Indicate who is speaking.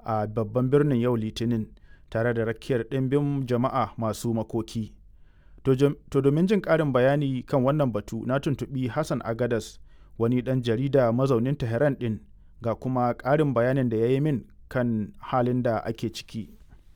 Speaker 1: a babban birnin yau Litinin tare da rakiyar ɗimbin jama'a masu makoki. To domin jin ƙarin bayani kan wannan batu na tuntuɓi Hassan Agadas, wani ɗan jarida mazaunin Tehran ɗin, ga kuma ƙarin bayanin da ya yi min kan halin da ake ciki.